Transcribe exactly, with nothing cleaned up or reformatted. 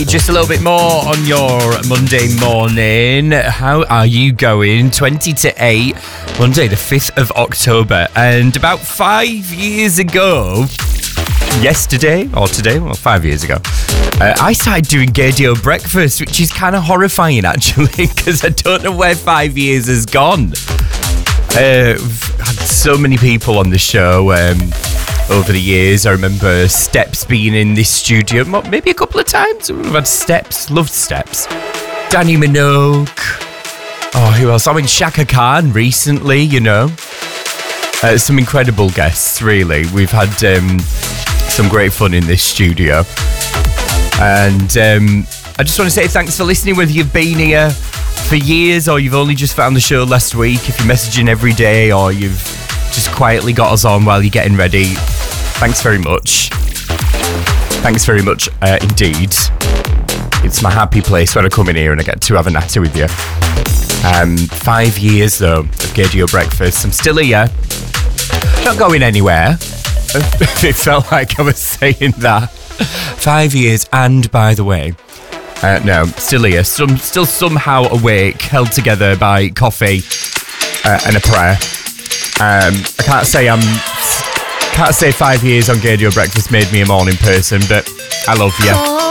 Just a little bit more on your Monday morning. How are you going? twenty to eight, Monday the fifth of October. And about five years ago, yesterday, or today, well, five years ago, uh, I started doing Gaydio Breakfast, which is kind of horrifying, actually, because I don't know where five years has gone. Uh, we've had so many people on the show um, over the years. I remember Steps being in this studio maybe a couple of times. We've had Steps, loved Steps. Danny Minogue. Oh, who else? I mean, Shaka Khan recently, you know. Uh, some incredible guests, really. We've had um, some great fun in this studio. And um, I just want to say thanks for listening, whether you've been here for years or you've only just found the show last week. If you're messaging every day or you've just quietly got us on while you're getting ready, thanks very much. Thanks very much uh, indeed. It's my happy place when I come in here and I get to have a natter with you. Um, five years though of Gaydio Breakfast. I'm still here. Not going anywhere. It felt like I was saying that. Five years, and by the way, uh, no, still here. Some, still somehow awake, held together by coffee uh, and a prayer. Um, I can't say I'm. Can't say five years on Gaydio Breakfast made me a morning person, but I love you.